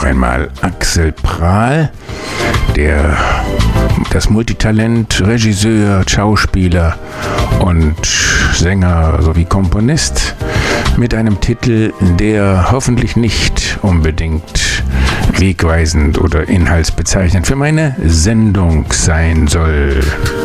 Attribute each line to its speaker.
Speaker 1: noch einmal Axel Prahl, das Multitalent, Regisseur, Schauspieler und Sänger sowie Komponist, mit einem Titel, der hoffentlich nicht unbedingt wegweisend oder inhaltsbezeichnend für meine Sendung sein soll.